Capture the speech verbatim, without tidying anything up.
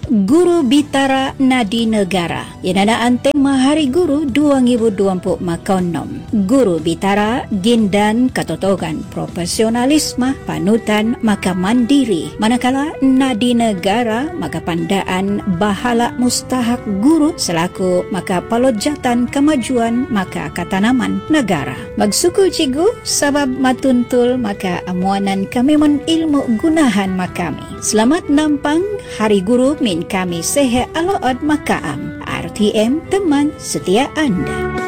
Guru Bitara Nadi Negara. Yang nadaan tema Hari Guru dua ribu dua puluh makonom. Guru Bitara gindan katotogan profesionalisme panutan maka mandiri. Manakala Nadi Negara maka pandaan bahala mustahak guru selaku maka palojatan kemajuan maka katanaman negara. Magsuku cigu sabab matuntul maka amuanan kami men ilmu gunahan makami. Selamat nampang Hari Guru min kami sehe aload makaam. R T M teman setia anda.